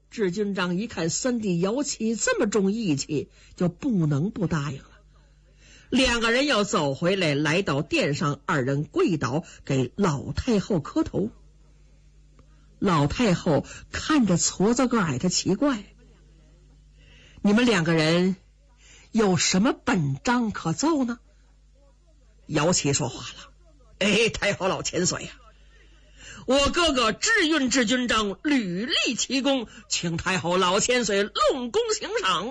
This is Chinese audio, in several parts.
智军章一看三弟姚七这么重义气，就不能不答应了。两个人又走回来，来到殿上，二人跪倒给老太后磕头。老太后看着矬子个矮的奇怪，你们两个人有什么本章可奏呢？姚七说话了，太后老千岁呀，我哥哥智运智军章屡立奇功，请太后老千岁论功行赏。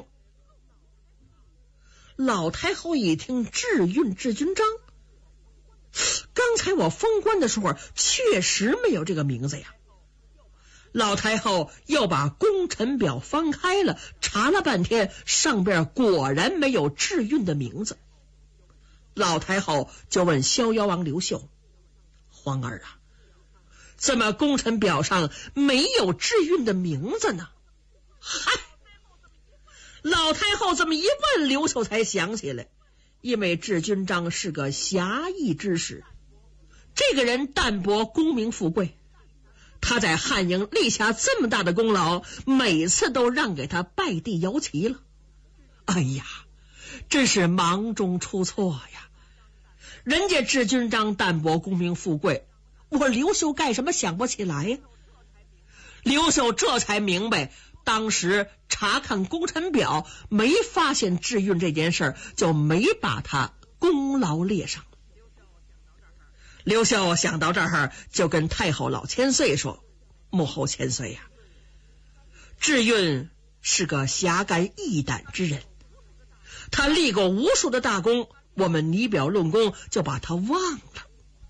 老太后一听智运智军章，刚才我封官的时候确实没有这个名字呀。老太后又把功臣表翻开了，查了半天，上边果然没有智运的名字。老太后就问逍遥王刘秀，皇儿啊，怎么功臣表上没有智运的名字呢？嗨，老太后这么一问，刘秀才想起来，因为智军章是个侠义之士，这个人淡泊功名富贵，他在汉营立下这么大的功劳，每次都让给他拜弟姚齐了。哎呀，真是忙中出错呀！人家智军章淡泊功名富贵，我刘秀干什么想不起来呀？刘秀这才明白，当时查看功臣表没发现智运这件事，就没把他功劳列上。刘秀想到这儿，就跟太后老千岁说，母后千岁呀，智运是个侠肝义胆之人，他立过无数的大功，我们拟表论功就把他忘了。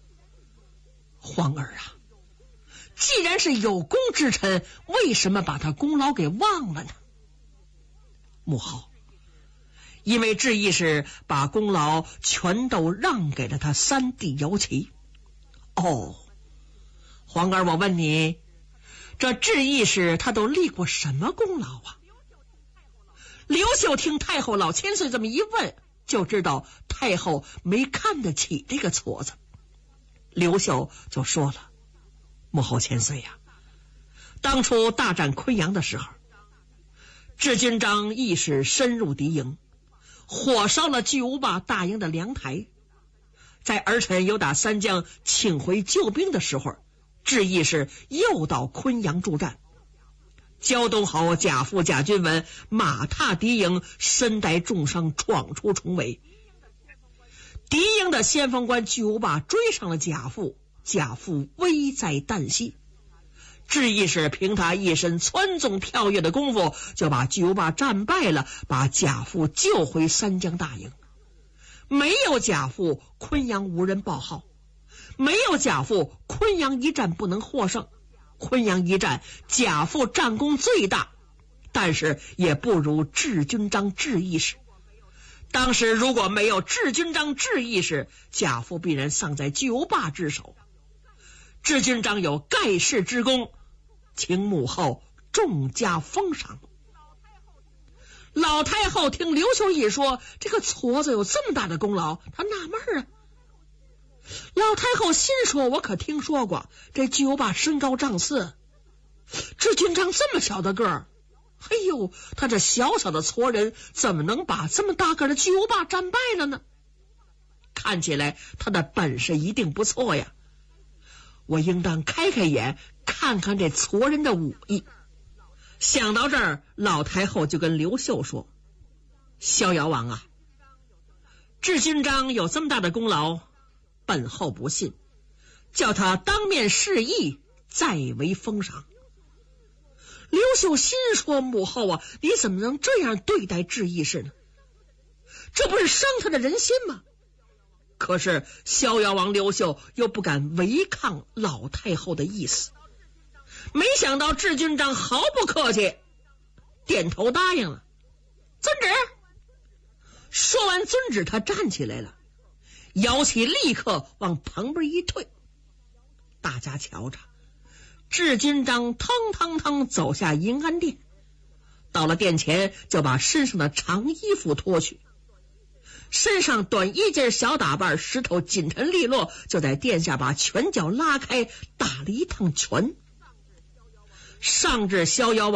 皇儿啊，既然是有功之臣，为什么把他功劳给忘了呢？母后，因为智义是把功劳全都让给了他三弟姚齐。哦，皇儿，我问你，这智义是他都立过什么功劳啊？刘秀听太后老千岁这么一问，就知道太后没看得起这个矬子。刘秀就说了，母后千岁呀，当初大战昆阳的时候，智军章亦是深入敌营，火烧了巨无霸大营的粮台。在儿臣有打三将请回救兵的时候，智义是又到昆阳助战。胶东侯贾父贾君文马踏敌营，身带重伤，闯出重围。敌营的先锋官巨无霸追上了贾父，贾父危在旦夕。智义是凭他一身蹿纵跳跃的功夫，就把巨无霸战败了，把贾父救回三江大营。没有贾父，昆阳无人报号；没有贾父，昆阳一战不能获胜。昆阳一战，贾父战功最大，但是也不如智军章智义士。当时如果没有智军章智义士，贾父必然丧在巨无霸之手。智军章有盖世之功，请母后重加封赏。老太后听刘秀一说，这个矬子有这么大的功劳，她纳闷啊。老太后心说，我可听说过这巨无霸身高丈4，智军章这么小的个儿，哎呦，他这小小的矬人怎么能把这么大个的巨无霸战败了呢？看起来他的本事一定不错呀，我应当开开眼，看看这矬人的武艺。想到这儿，老太后就跟刘秀说，逍遥王啊，智军章有这么大的功劳，本后不信，叫他当面示意，再为封赏。刘秀心说，母后啊，你怎么能这样对待智义士呢？这不是伤他的人心吗？可是逍遥王刘秀又不敢违抗老太后的意思，没想到智军章毫不客气，点头答应了。遵旨。说完遵旨，他站起来了，姚齐立刻往旁边一退。大家瞧着，智军章腾腾腾走下银安殿，到了殿前，就把身上的长衣服脱去，身上短衣件小打扮，石头紧沉利落，就在殿下把拳脚拉开，打了一趟拳。上至逍遥